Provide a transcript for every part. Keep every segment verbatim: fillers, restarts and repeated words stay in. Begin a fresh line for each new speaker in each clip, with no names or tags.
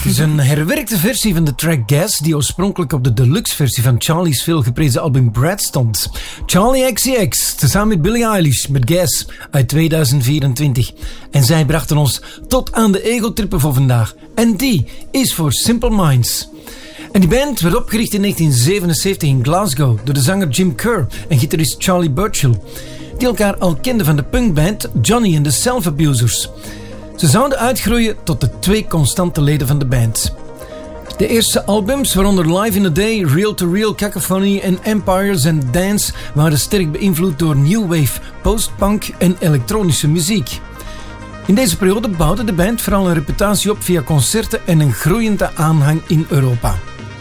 is een herwerkte versie van de track Gas, die oorspronkelijk op de deluxe versie van Charlie's veel geprezen album Brad stond. Charli X C X, tezamen met Billie Eilish, met Gas uit tweeduizend vierentwintig. En zij brachten ons tot aan de ego-trippen voor vandaag. En die is voor Simple Minds. En die band werd opgericht in negentien zevenenzeventig in Glasgow door de zanger Jim Kerr en gitarist Charlie Burchill, die elkaar al kenden van de punkband Johnny and the Self-Abusers. Ze zouden uitgroeien tot de twee constante leden van de band. De eerste albums, waaronder Live in a Day, Real to Real, Cacophony en Empires and Dance, waren sterk beïnvloed door new wave, post-punk en elektronische muziek. In deze periode bouwde de band vooral een reputatie op via concerten en een groeiende aanhang in Europa.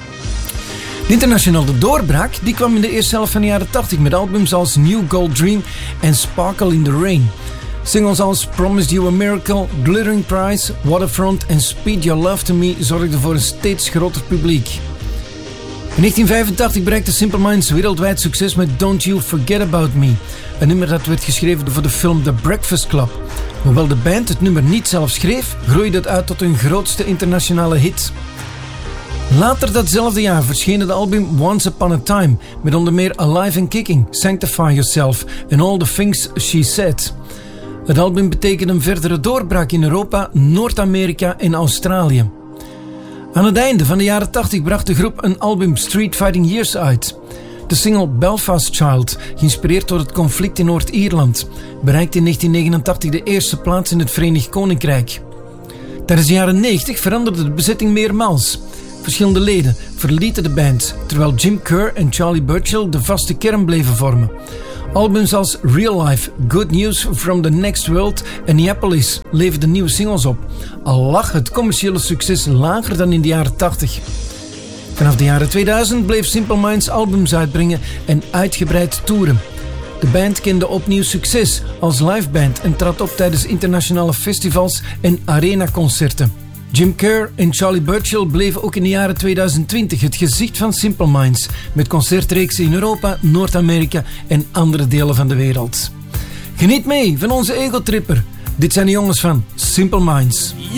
De internationale doorbraak die kwam in de eerste helft van de jaren tachtig met albums als New Gold Dream en Sparkle in the Rain. Singles als Promised You a Miracle, Glittering Prize, Waterfront en Speed Your Love to Me zorgden voor een steeds groter publiek. In negentien vijfentachtig bereikte Simple Minds wereldwijd succes met Don't You Forget About Me, een nummer dat werd geschreven voor de film The Breakfast Club. Hoewel de band het nummer niet zelf schreef, groeide het uit tot hun grootste internationale hit. Later datzelfde jaar verscheen het album Once Upon a Time, met onder meer Alive and Kicking, Sanctify Yourself en All the Things She Said. Het album betekende een verdere doorbraak in Europa, Noord-Amerika en Australië. Aan het einde van de jaren tachtig bracht de groep een album Street Fighting Years uit. De single Belfast Child, geïnspireerd door het conflict in Noord-Ierland, bereikte in negentien negenentachtig de eerste plaats in het Verenigd Koninkrijk. Tijdens de jaren negentig veranderde de bezetting meermaals. Verschillende leden verlieten de band, terwijl Jim Kerr en Charlie Burchill de vaste kern bleven vormen. Albums als Real Life, Good News from the Next World en Neapolis leverden nieuwe singles op, al lag het commerciële succes lager dan in de jaren tachtig. Vanaf de jaren tweeduizend bleef Simple Minds albums uitbrengen en uitgebreid toeren. De band kende opnieuw succes als liveband en trad op tijdens internationale festivals en arenaconcerten. Jim Kerr en Charlie Burchill bleven ook in de jaren tweeduizend twintig het gezicht van Simple Minds, met concertreeksen in Europa, Noord-Amerika en andere delen van de wereld. Geniet mee van onze ego-tripper. Dit zijn de jongens van Simple Minds.